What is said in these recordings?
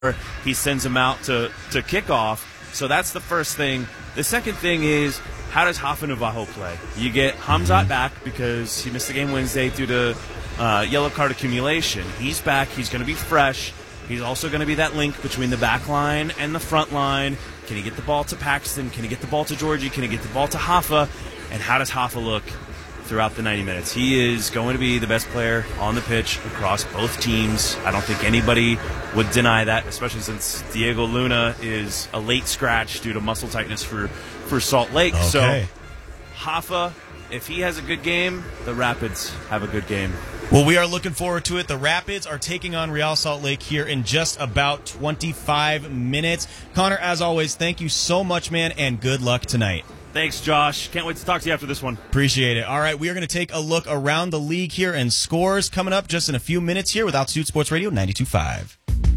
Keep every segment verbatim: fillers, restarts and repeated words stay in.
he sends him out to, to kick off. So that's the first thing. The second thing is, how does Rafa Navarro play? You get Hamzat back because he missed the game Wednesday due to uh, yellow card accumulation. He's back. He's going to be fresh. He's also going to be that link between the back line and the front line. Can he get the ball to Paxton? Can he get the ball to Georgie? Can he get the ball to Rafa? And how does Rafa look throughout the ninety minutes? He is going to be the best player on the pitch across both teams. I don't think anybody would deny that, especially since Diego Luna is a late scratch due to muscle tightness for, for Salt Lake. Okay. So Rafa, if he has a good game, the Rapids have a good game. Well, we are looking forward to it. The Rapids are taking on Real Salt Lake here in just about twenty-five minutes. Connor, as always, thank you so much, man, and good luck tonight. Thanks, Josh. Can't wait to talk to you after this one. Appreciate it. All right, we are going to take a look around the league here and scores coming up just in a few minutes here with Altitude Sports Radio ninety-two point five.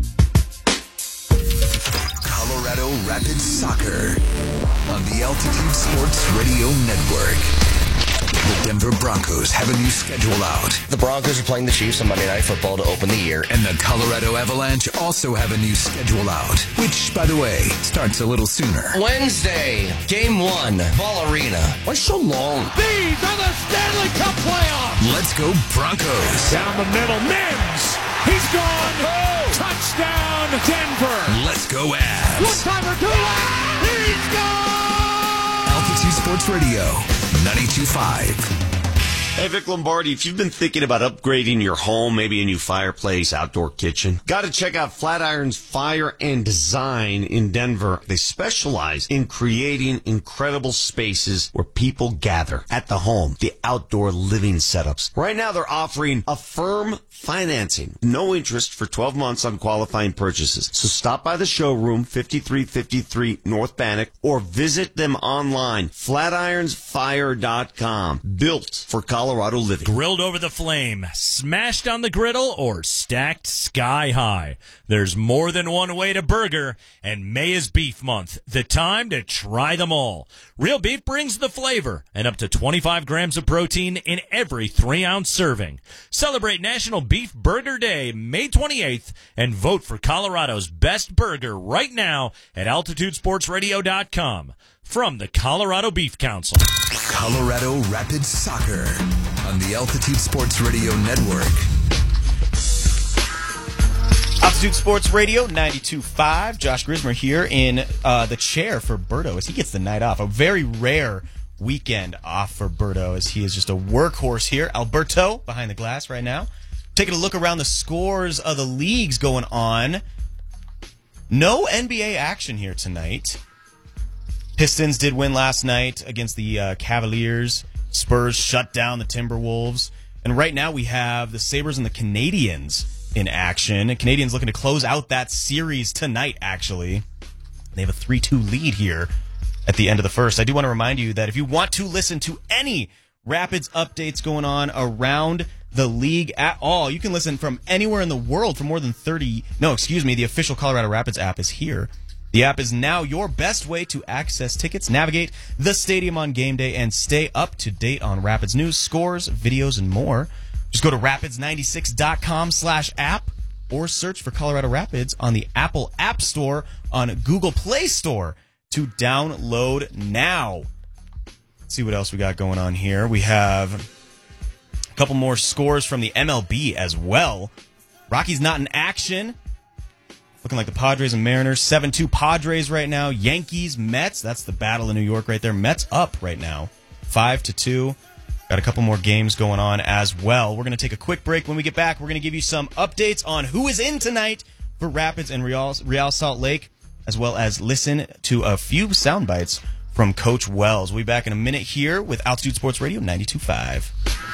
Colorado Rapids Soccer on the Altitude Sports Radio Network. The Denver Broncos have a new schedule out. The Broncos are playing the Chiefs on Monday Night Football to open the year. And the Colorado Avalanche also have a new schedule out, which, by the way, starts a little sooner. Wednesday, game one, Ball Arena. Why so long? These are the Stanley Cup playoffs. Let's go Broncos. Down the middle, Mims. He's gone. Oh. Touchdown, Denver. Let's go Avs. One-timer, Dula. He's gone. Altitude Sports Radio, ninety-two point five. Hey, Vic Lombardi, if you've been thinking about upgrading your home, maybe a new fireplace, outdoor kitchen, got to check out Flatiron's Fire and Design in Denver. They specialize in creating incredible spaces where people gather at the home, the outdoor living setups. Right now, they're offering a firm financing, no interest for twelve months on qualifying purchases. So stop by the showroom, fifty-three fifty-three North Bannock, or visit them online, flatirons fire dot com. Built for Colorado living. Grilled over the flame, smashed on the griddle, or stacked sky high. There's more than one way to burger, and May is Beef Month. The time to try them all. Real beef brings the flavor and up to twenty-five grams of protein in every three-ounce serving. Celebrate National Beef Burger Day, May twenty-eighth, and vote for Colorado's best burger right now at altitude sports radio dot com. From the Colorado Beef Council. Colorado Rapids Soccer on the Altitude Sports Radio Network. Altitude Sports Radio ninety-two point five. Josh Grismer here in uh, the chair for Berto as he gets the night off. A very rare weekend off for Berto as he is just a workhorse here. Alberto behind the glass right now. Taking a look around the scores of the leagues going on. No N B A action here tonight. Pistons did win last night against the uh, Cavaliers. Spurs shut down the Timberwolves. And right now we have the Sabres and the Canadiens in action. And Canadiens looking to close out that series tonight, actually. They have a three two lead here at the end of the first. I do want to remind you that if you want to listen to any Rapids updates going on around the league at all, you can listen from anywhere in the world for more than thirty... No, excuse me, the official Colorado Rapids app is here. The app is now your best way to access tickets, navigate the stadium on game day, and stay up to date on Rapids news, scores, videos, and more. Just go to rapids ninety-six dot com slash app or search for Colorado Rapids on the Apple App Store on Google Play Store to download now. Let's see what else we got going on here. We have a couple more scores from the M L B as well. Rockies not in action. Looking like the Padres and Mariners. seven two Padres right now. Yankees, Mets. That's the battle in New York right there. Mets up right now. five to two. Got a couple more games going on as well. We're going to take a quick break. When we get back, we're going to give you some updates on who is in tonight for Rapids and Real, Real Salt Lake, as well as listen to a few sound bites from Coach Wells. We'll be back in a minute here with Altitude Sports Radio ninety-two point five.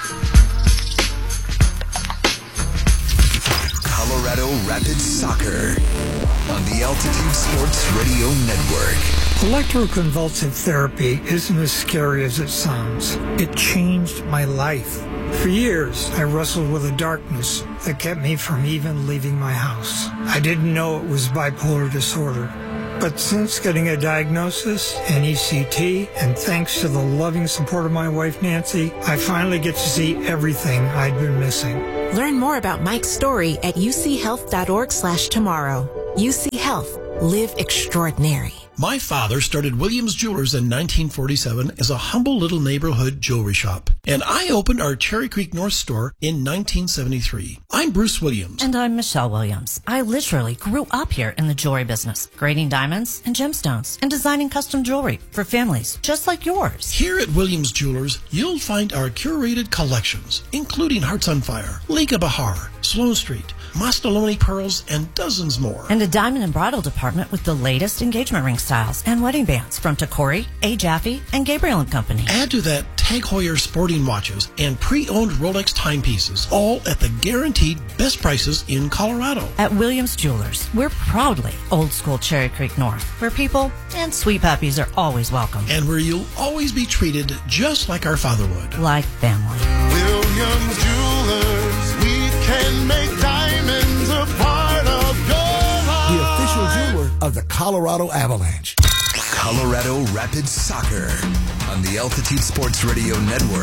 Colorado Rapids Soccer on the Altitude Sports Radio Network. Electroconvulsive therapy isn't as scary as it sounds. It changed my life. For years, I wrestled with a darkness that kept me from even leaving my house. I didn't know it was bipolar disorder. But since getting a diagnosis, an E C T, and thanks to the loving support of my wife, Nancy, I finally get to see everything I'd been missing. Learn more about Mike's story at uchealth dot org slash tomorrow. U C Health. Live extraordinary. My father started Williams Jewelers in nineteen forty-seven as a humble little neighborhood jewelry shop, and I opened our Cherry Creek North store in nineteen seventy-three. I'm Bruce Williams. And I'm Michelle Williams. I literally grew up here in the jewelry business, grading diamonds and gemstones and designing custom jewelry for families just like yours. Here at Williams Jewelers, you'll find our curated collections, including Hearts on Fire, Liga Bahar, Sloan Street, Mastaloni pearls, and dozens more. And a diamond and bridal department with the latest engagement ring styles and wedding bands from Tacori, A. Jaffe, and Gabriel and Company. Add to that Tag Heuer sporting watches and pre-owned Rolex timepieces, all at the guaranteed best prices in Colorado. At Williams Jewelers, we're proudly old school Cherry Creek North, where people and sweet puppies are always welcome. And where you'll always be treated just like our father would. Like family. Williams Jewelers, we can make diamonds a part of your life. The official jeweler of the Colorado Avalanche. Colorado Rapids Soccer on the Altitude Sports Radio Network.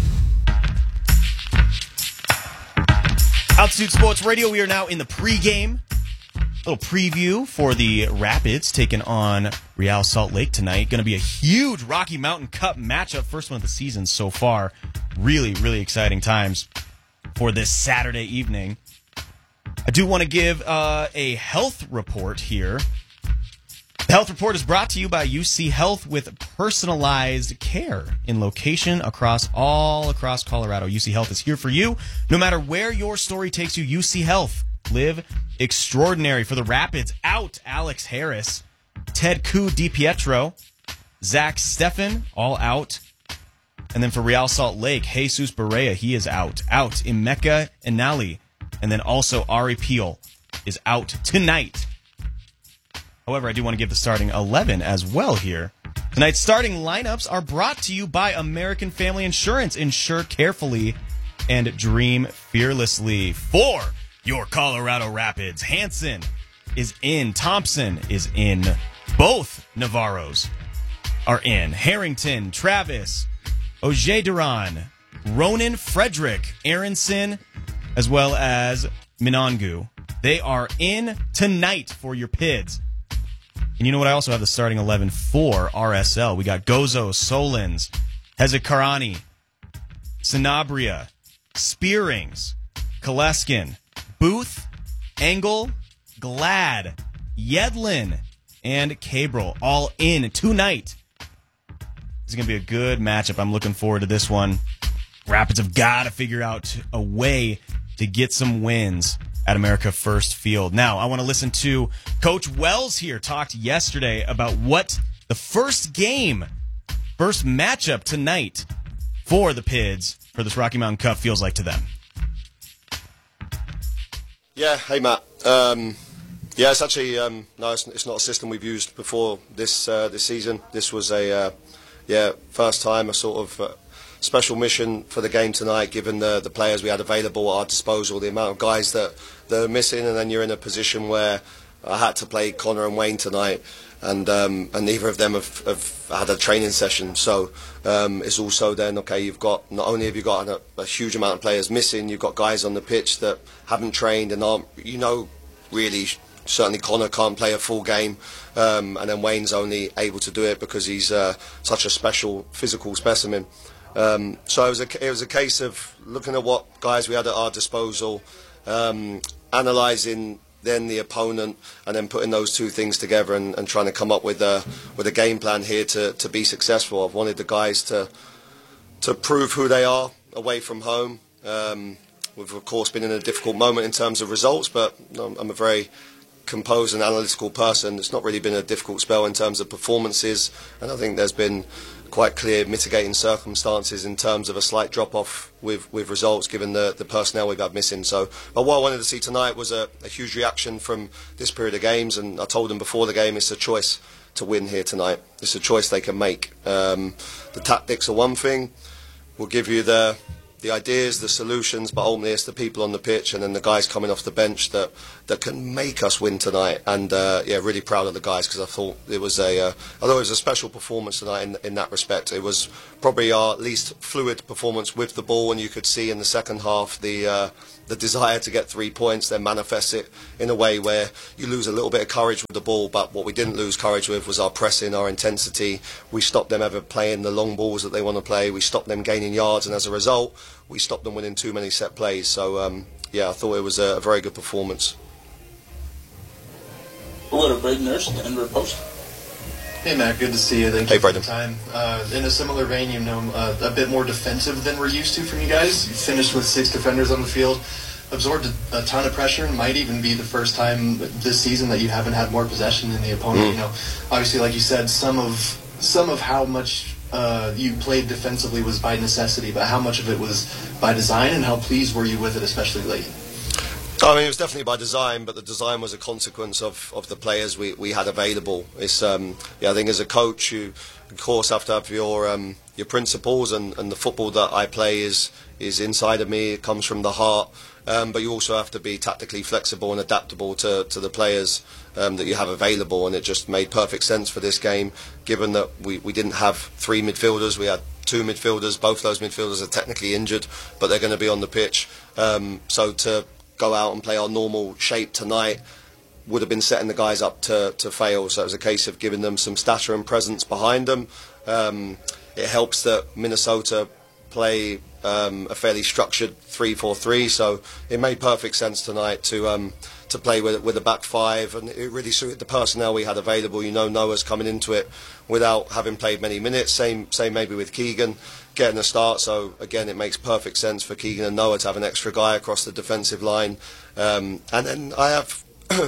Altitude Sports Radio, we are now in the pregame. Little preview for the Rapids taking on Real Salt Lake tonight. Going to be a huge Rocky Mountain Cup matchup. First one of the season so far. Really, really exciting times for this Saturday evening. I do want to give uh, a health report here. The health report is brought to you by U C Health with personalized care in location across all across Colorado. U C Health is here for you. No matter where your story takes you, U C Health. Live extraordinary. For the Rapids, out Alex Harris, Ted Koo DiPietro, Zach Steffen, all out. And then for Real Salt Lake, Jesus Barea, he is out. Out Emeka Enali. And then also Ari Peel is out tonight. However, I do want to give the starting eleven as well here. Tonight's starting lineups are brought to you by American Family Insurance. Insure carefully and dream fearlessly. For your Colorado Rapids, Hansen is in. Thompson is in. Both Navarros are in. Harrington, Travis, Oje Duran, Ronan Frederick, Aronson, as well as Minangu. They are in tonight for your Pids. And you know what? I also have the starting eleven for R S L. We got Gozo, Solins, Hezekarani, Sanabria, Spearings, Koleskin, Booth, Engel, Glad, Yedlin, and Cabral. All in tonight. This is going to be a good matchup. I'm looking forward to this one. Rapids have got to figure out a way to get some wins at America First Field. Now, I want to listen to Coach Wells here. Talked yesterday about what the first game, first matchup tonight for the Pids for this Rocky Mountain Cup feels like to them. Yeah, hey Matt. Um, yeah, it's actually um, no, it's, it's not a system we've used before this uh, this season. This was a uh, yeah first time, a sort of uh, special mission for the game tonight, given the the players we had available at our disposal, the amount of guys that that are missing, and then you're in a position where I had to play Connor and Wayne tonight, and um, and neither of them have, have had a training session. So um, it's also then okay. You've got not only have you got a, a huge amount of players missing, you've got guys on the pitch that haven't trained and aren't, you know, really. Certainly Connor can't play a full game, um, and then Wayne's only able to do it because he's uh, such a special physical specimen. Um, so it was a it was a case of looking at what guys we had at our disposal, um, analysing then the opponent, and then putting those two things together and, and trying to come up with a with a game plan here to, to be successful. I've wanted the guys to to prove who they are away from home. Um, we've of course been in a difficult moment in terms of results, but I'm a very composed and analytical person. It's not really been a difficult spell in terms of performances, and I think there's been quite clear mitigating circumstances in terms of a slight drop-off with, with results given the, the personnel we've had missing. So, but what I wanted to see tonight was a, a huge reaction from this period of games, and I told them before the game it's a choice to win here tonight. It's a choice they can make. Um, the tactics are one thing. We'll give you the the ideas, the solutions, but ultimately it's the people on the pitch and then the guys coming off the bench that that can make us win tonight. And uh, yeah, really proud of the guys because I thought it was a, uh, I thought it was a special performance tonight in, in that respect. It was probably our least fluid performance with the ball, and you could see in the second half the uh, the desire to get three points, then manifest it in a way where you lose a little bit of courage with the ball. But what we didn't lose courage with was our pressing, our intensity. We stopped them ever playing the long balls that they want to play. We stopped them gaining yards, and as a result, we stopped them winning too many set plays. So um, yeah, I thought it was a, a very good performance. We'll go to Braden Nurse, Denver Post. Hey Matt, good to see you. Thank hey, you for Braden. the time. Uh, in a similar vein, you know, uh, a bit more defensive than we're used to from you guys. You finished with six defenders on the field, absorbed a, a ton of pressure, and might even be the first time this season that you haven't had more possession than the opponent. Mm. You know, obviously, like you said, some of some of how much uh, you played defensively was by necessity, but how much of it was by design, and how pleased were you with it, especially late? I mean, it was definitely by design, but the design was a consequence of, of the players we, we had available. It's um, yeah, I think as a coach, you of course have to have your um, your principles, and, and the football that I play is is inside of me. It comes from the heart, um, but you also have to be tactically flexible and adaptable to, to the players um, that you have available. And it just made perfect sense for this game, given that we, we didn't have three midfielders. We had two midfielders. Both those midfielders are technically injured, but they're going to be on the pitch. Um, so to go out and play our normal shape tonight would have been setting the guys up to, to fail. So it was a case of giving them some stature and presence behind them. Um, it helps that Minnesota play um, a fairly structured three four three, so it made perfect sense tonight to um, to play with with a back five, and it really suited the personnel we had available. You know, Noah's coming into it without having played many minutes. Same same maybe with Keegan getting a start. So again, it makes perfect sense for Keegan and Noah to have an extra guy across the defensive line. Um, and then I have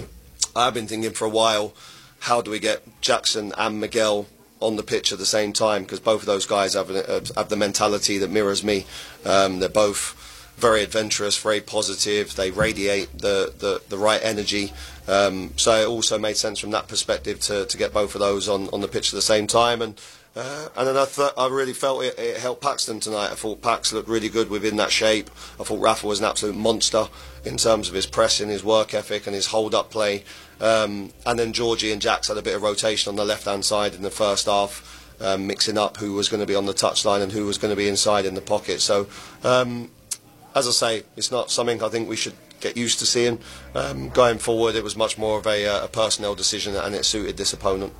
I've been thinking for a while, how do we get Jackson and Miguel on the pitch at the same time? Because both of those guys have, have the mentality that mirrors me. Um, they're both very adventurous, very positive. They radiate the, the, the right energy. Um, so it also made sense from that perspective to, to get both of those on, on the pitch at the same time. And uh, and then I, th- I really felt it, it helped Paxton tonight. I thought Pax looked really good within that shape. I thought Rafa was an absolute monster in terms of his pressing, his work ethic and his hold-up play. Um, and then Georgie and Jax had a bit of rotation on the left-hand side in the first half, um, mixing up who was going to be on the touchline and who was going to be inside in the pocket. So, um, as I say, it's not something I think we should get used to seeing. Um, going forward, it was much more of a, uh, a personnel decision, and it suited this opponent.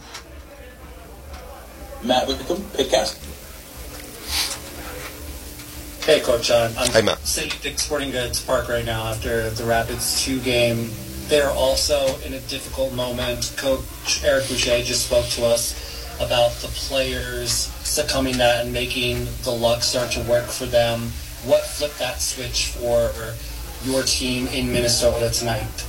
Matt Wickham, Pitcast. Hey, Coach. Uh, I'm hey, Matt. sitting at Dick's Sporting Goods Park right now after the Rapids two game. They're also in a difficult moment. Coach Eric Boucher just spoke to us about the players succumbing to that and making the luck start to work for them. What flipped that switch for your team in Minnesota tonight?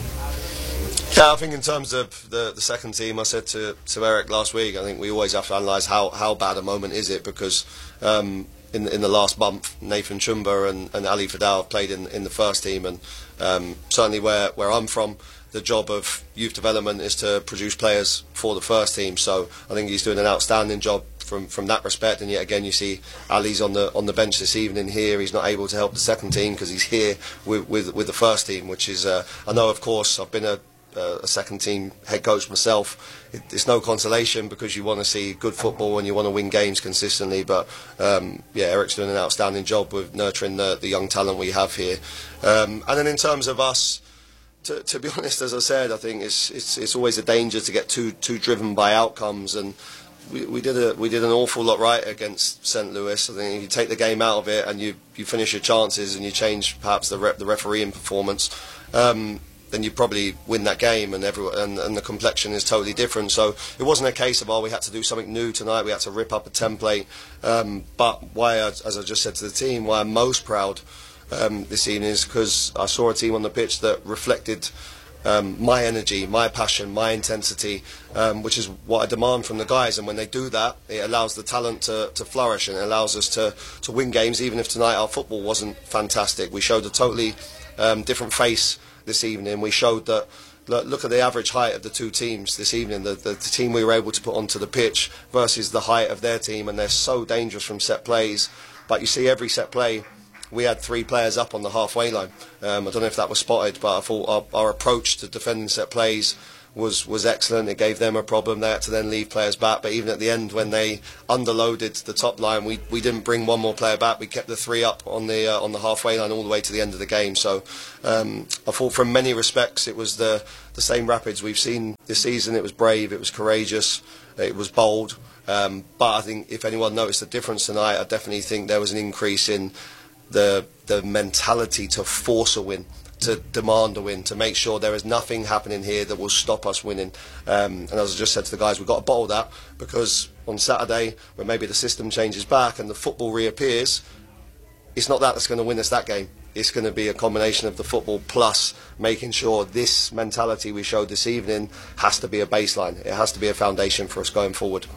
Yeah, I think in terms of the, the second team, I said to, to Eric last week, I think we always have to analyse how, how bad a moment is it, because um, in, in the last month, Nathan Chumba and, and Ali Fadal have played in, in the first team, and um, certainly where, where I'm from, the job of youth development is to produce players for the first team. So I think he's doing an outstanding job from, from that respect. And yet again, you see Ali's on the on the bench this evening here. He's not able to help the second team because he's here with, with with the first team, which is uh, I know, of course, I've been a Uh, a second team head coach myself. It, it's no consolation because you want to see good football and you want to win games consistently, but um, yeah, Eric's doing an outstanding job with nurturing the, the young talent we have here. Um, and then in terms of us, to, to be honest, as I said, I think it's it's it's always a danger to get too too driven by outcomes, and we, we did a we did an awful lot right against Saint Louis. I think if you take the game out of it and you, you finish your chances and you change perhaps the re- the refereeing performance, um, then you probably win that game, and, every, and and the complexion is totally different. So it wasn't a case of, oh, we had to do something new tonight, we had to rip up a template. Um, but why, as I just said to the team, why I'm most proud um, this evening is because I saw a team on the pitch that reflected um, my energy, my passion, my intensity, um, which is what I demand from the guys. And when they do that, it allows the talent to, to flourish, and it allows us to, to win games, even if tonight our football wasn't fantastic. We showed a totally um, different face this evening. We showed that, look at the average height of the two teams this evening, the, the, the team we were able to put onto the pitch versus the height of their team, and they're so dangerous from set plays. but you see every set play, we had three players up on the halfway line. Um, I don't know if that was spotted, but I thought our, our approach to defending set plays was was excellent. It gave them a problem. They had to then leave players back, but even at the end when they underloaded the top line, we, we didn't bring one more player back. We kept the three up on the uh, on the halfway line all the way to the end of the game. So um, I thought from many respects it was the the same Rapids we've seen this season. It was brave, it was courageous, it was bold, um, but I think if anyone noticed the difference tonight, I definitely think there was an increase in the the mentality to force a win, to demand a win, to make sure there is nothing happening here that will stop us winning. Um, and as I just said to the guys, we've got to bottle that, because on Saturday, when maybe the system changes back and the football reappears, it's not that that's going to win us that game. It's going to be a combination of the football plus making sure this mentality we showed this evening has to be a baseline. It has to be a foundation for us going forward.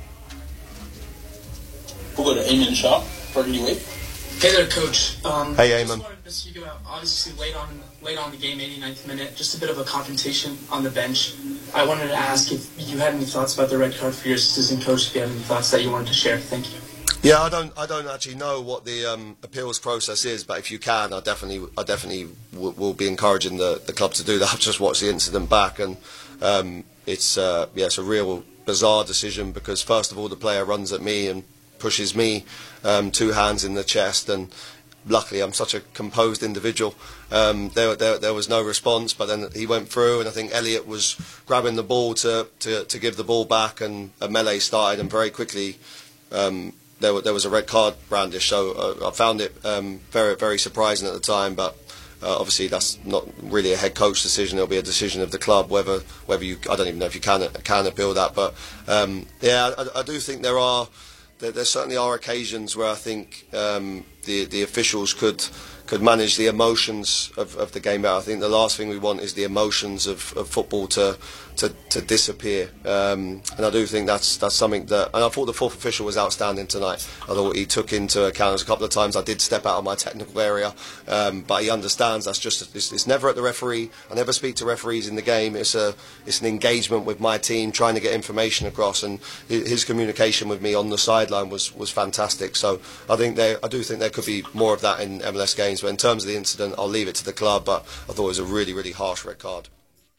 We'll go to Eamon Shaw, Burgundy Wave. Hey there, Coach. Um, hey, Eamon. Eamon. Just wanted to speak about, obviously, late on, late on the game, eighty-ninth minute, just a bit of a confrontation on the bench. I wanted to ask if you had any thoughts about the red card for your assistant coach, if you had any thoughts that you wanted to share. Thank you. Yeah, I don't, I don't actually know what the um, appeals process is, but if you can, I definitely, I definitely w- will be encouraging the, the club to do that. I've just watched the incident back, and um, it's, uh, yeah, it's a real bizarre decision, because first of all, the player runs at me and pushes me, um, two hands in the chest, and luckily I'm such a composed individual. Um, there, there, there was no response, but then he went through, and I think Elliot was grabbing the ball to, to, to give the ball back, and a melee started, and very quickly um, there, there was a red card brandished. So uh, I found it um, very, very surprising at the time, but uh, obviously that's not really a head coach decision. It'll be a decision of the club whether whether you. I don't even know if you can can appeal that, but um, yeah, I, I do think there are. There, there certainly are occasions where I think um, the the officials could could manage the emotions of, of the game better. I think the last thing we want is the emotions of, of football to to, to disappear. Um, and I do think that's that's something that. And I thought the fourth official was outstanding tonight. I thought he took into account. There's a couple of times I did step out of my technical area, um, but he understands that's just it's, it's never at the referee. I never speak to referees in the game. It's a it's an engagement with my team, trying to get information across. And his communication with me on the sideline was was fantastic. So I think there I do think there could be more of that in M L S games. But in terms of the incident, I'll leave it to the club, but I thought it was a really, really harsh red card.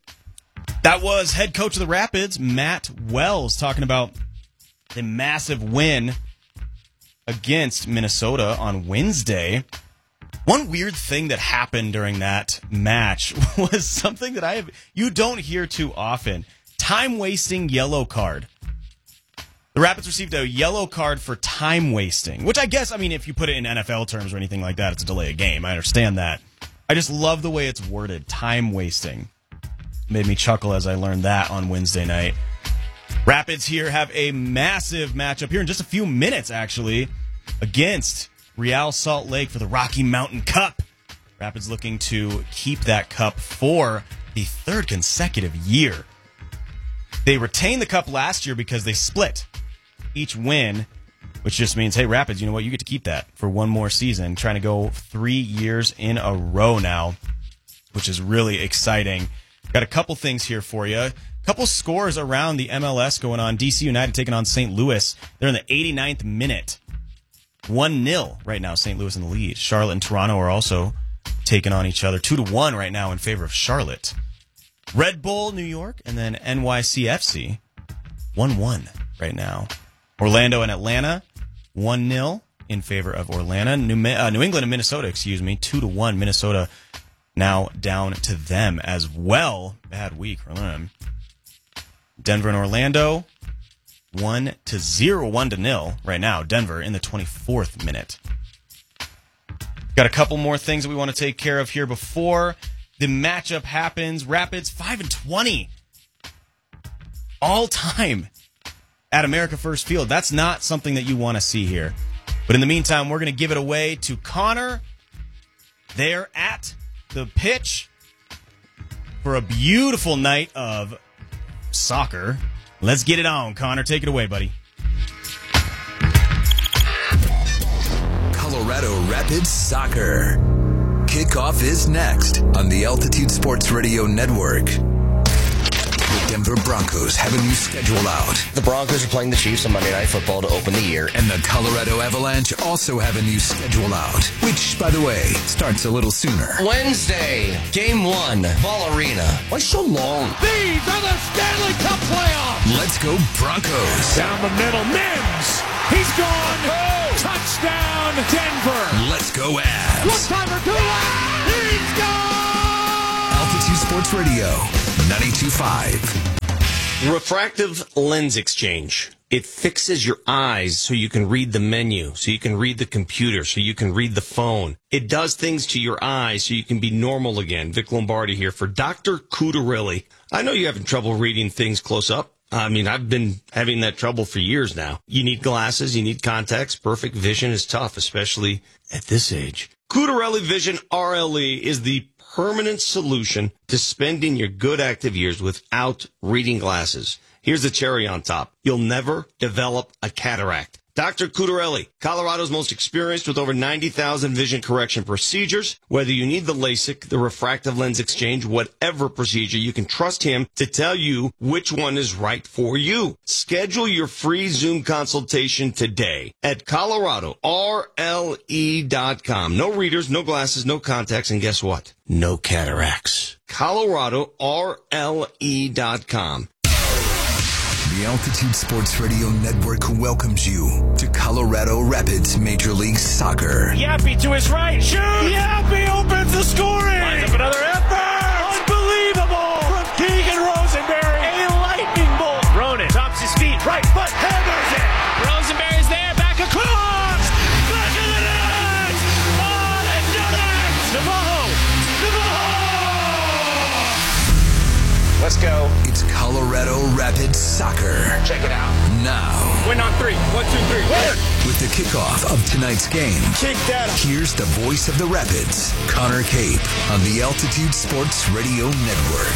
That was head coach of the Rapids, Matt Wells, talking about the massive win against Minnesota on Wednesday. One weird thing that happened during that match was something that I have you don't hear too often. Time-wasting yellow card. The Rapids received a yellow card for time wasting, which I guess, I mean, if you put it in N F L terms or anything like that, it's a delay of game. I understand that. I just love the way it's worded, time wasting. Made me chuckle as I learned that on Wednesday night. Rapids here have a massive matchup here in just a few minutes, actually, against Real Salt Lake for the Rocky Mountain Cup. Rapids looking to keep that cup for the third consecutive year. They retained the cup last year because they split each win, which just means, hey, Rapids, you know what? You get to keep that for one more season. Trying to go three years in a row now, which is really exciting. Got a couple things here for you. A couple scores around the M L S going on. D C United taking on Saint Louis. They're in the eighty-ninth minute. one nil right now, Saint Louis in the lead. Charlotte and Toronto are also taking on each other. two to one right now in favor of Charlotte. Red Bull, New York, and then N Y C F C, one one right now. Orlando and Atlanta, one nil in favor of Orlando. New, uh, New England and Minnesota, excuse me, two to one. Minnesota now down to them as well. Bad week for them. Denver and Orlando, one to zero, one to nil right now. Denver in the twenty-fourth minute. Got a couple more things that we want to take care of here before the matchup happens. Rapids five and twenty all time at America First Field. That's not something that you want to see here. But in the meantime, we're going to give it away to Connor there at the pitch for a beautiful night of soccer. Let's get it on, Connor. Take it away, buddy. Colorado Rapids Soccer. Kickoff is next on the Altitude Sports Radio Network. The Denver Broncos have a new schedule out. The Broncos are playing the Chiefs on Monday Night Football to open the year. And the Colorado Avalanche also have a new schedule out, which, by the way, starts a little sooner. Wednesday, Game one, Ball Arena. Why so long? These are the Stanley Cup playoffs. Let's go Broncos. Down the middle, Mims. He's gone. Oh. Touchdown, Denver. Let's go Avs. One-timer, Gulak. He's gone. Altitude Sports Radio, ninety-two point five. Refractive lens exchange. It fixes your eyes so you can read the menu, so you can read the computer, so you can read the phone. It does things to your eyes so you can be normal again. Vic Lombardi here for Doctor Cutarelli. I know you're having trouble reading things close up. I mean, I've been having that trouble for years now. You need glasses, you need contacts. Perfect vision is tough, especially at this age. Cutarelli Vision R L E is the permanent solution to spending your good active years without reading glasses. Here's the cherry on top. You'll never develop a cataract. Doctor Cutarelli, Colorado's most experienced with over ninety thousand vision correction procedures. Whether you need the LASIK, the refractive lens exchange, whatever procedure, you can trust him to tell you which one is right for you. Schedule your free Zoom consultation today at Colorado R L E dot com. No readers, no glasses, no contacts, and guess what? No cataracts. Colorado R L E dot com. The Altitude Sports Radio Network welcomes you to Colorado Rapids Major League Soccer. Yappy to his right. Shoot! Yappy opens the scoring. Lines up another effort. Unbelievable. From Keegan Rosenberry. A lightning bolt. Ronan tops his feet. Right foot. Hammers it. Rosenberry's there. Back across. Back of the net. On and done it. Navajo. Navajo. Let's go. It's Colorado Rapids Soccer. Check it out. Now. Win on three. One, two, three. Win. With the kickoff of tonight's game. Kick that. Here's the voice of the Rapids, Connor Cape, on the Altitude Sports Radio Network.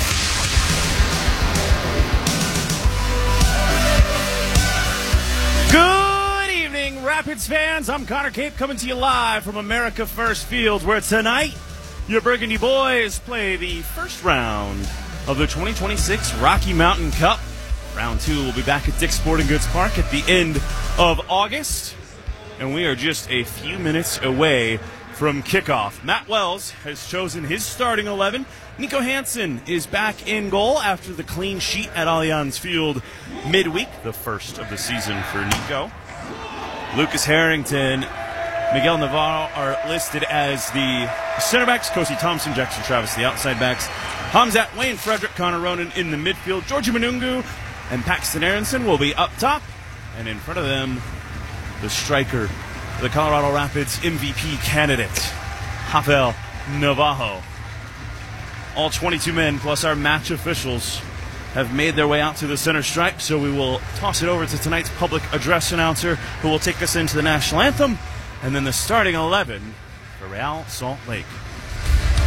Good evening, Rapids fans. I'm Connor Cape coming to you live from America First Field, where tonight your Burgundy Boys play the first round of the twenty twenty-six Rocky Mountain Cup. Round two will be back at Dick's Sporting Goods Park at the end of August. And we are just a few minutes away from kickoff. Matt Wells has chosen his starting eleven. Nico Hansen is back in goal after the clean sheet at Allianz Field midweek, the first of the season for Nico. Lucas Harrington, Miguel Navarro are listed as the center backs. Kosi Thompson, Jackson Travis, the outside backs. Hamzat, Wayne Frederick, Connor Ronan in the midfield. Georgie Manungu and Paxton Aronson will be up top. And in front of them, the striker, the Colorado Rapids M V P candidate, Rafael Navajo. All twenty-two men, plus our match officials, have made their way out to the center stripe. So we will toss it over to tonight's public address announcer, who will take us into the national anthem. And then the starting eleven for Real Salt Lake.